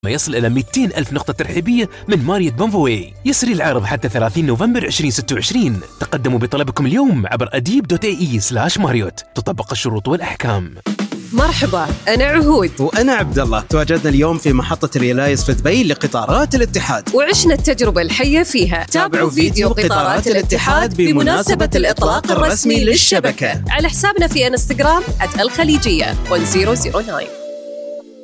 ما يصل إلى 200 ألف نقطة ترحيبية من ماريوت بونفوي. يسري العرض حتى 30 نوفمبر 2026. تقدموا بطلبكم اليوم عبر adib.ae/marriott. تطبق الشروط والأحكام. مرحبا، أنا عهود وأنا عبد الله. تواجدنا اليوم في محطة ريلايز في دبي لقطارات الاتحاد، وعشنا التجربة الحية فيها. تابعوا فيديو قطارات الاتحاد بمناسبة الإطلاق الرسمي للشبكة على حسابنا في انستغرام @الخليجية 1009.